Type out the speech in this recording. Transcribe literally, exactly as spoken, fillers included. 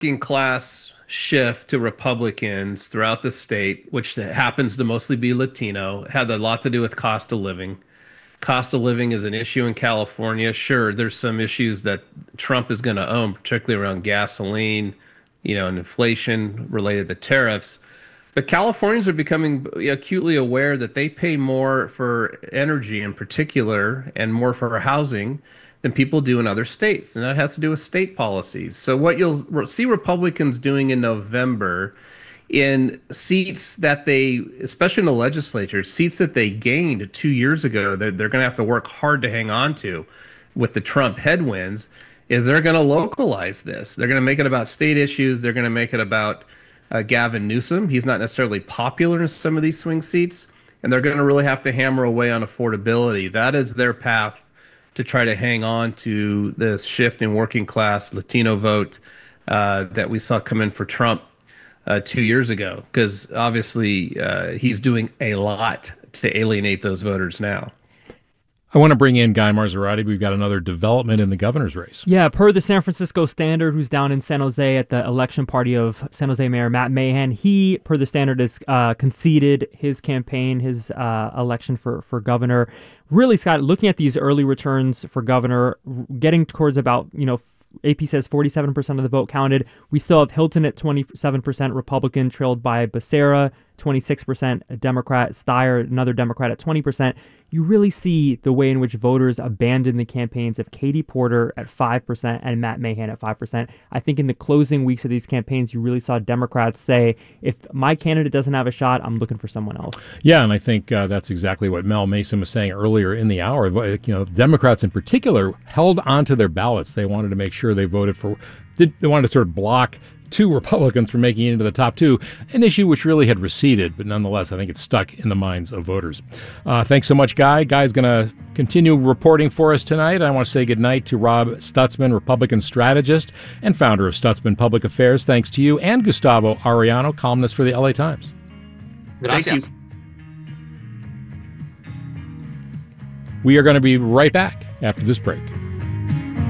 working class shift to Republicans throughout the state, which happens to mostly be Latino, had a lot to do with cost of living. Cost of living is an issue in California. Sure, there's some issues that Trump is going to own, particularly around gasoline, you know, and inflation related to tariffs. But Californians are becoming acutely aware that they pay more for energy in particular and more for housing than people do in other states. And that has to do with state policies. So, what you'll see Republicans doing in November in seats that they, especially in the legislature, seats that they gained two years ago, that they're going to have to work hard to hang on to with the Trump headwinds, is they're going to localize this. They're going to make it about state issues. They're going to make it about uh, Gavin Newsom. He's not necessarily popular in some of these swing seats, and they're going to really have to hammer away on affordability. That is their path to try to hang on to this shift in working class Latino vote uh, that we saw come in for Trump uh, two years ago, because obviously uh, he's doing a lot to alienate those voters now. I want to bring in Guy Marzorati. We've got another development in the governor's race. Yeah, per the San Francisco Standard, who's down in San Jose at the election party of San Jose Mayor Matt Mahan, he, per the Standard, has uh, conceded his campaign, his uh, election for, for governor. Really, Scott, looking at these early returns for governor, getting towards about, you know, A P says forty-seven percent of the vote counted. We still have Hilton at twenty-seven percent Republican, trailed by Becerra, twenty-six percent Democrat, Steyer, another Democrat at twenty percent. You really see the way in which voters abandon the campaigns of Katie Porter at five percent and Matt Mahan at five percent. I think in the closing weeks of these campaigns, you really saw Democrats say, if my candidate doesn't have a shot, I'm looking for someone else. Yeah, and I think uh, that's exactly what Mel Mason was saying earlier in the hour. You know, Democrats in particular held onto their ballots. They wanted to make sure they voted for, they wanted to sort of block two Republicans from making it into the top two, an issue which really had receded, but nonetheless, I think it's stuck in the minds of voters. Uh, thanks so much, Guy. Guy's going to continue reporting for us tonight. I want to say goodnight to Rob Stutzman, Republican strategist and founder of Stutzman Public Affairs. Thanks to you, and Gustavo Arellano, columnist for the L A Times. Gracias. Thank you. We are going to be right back after this break.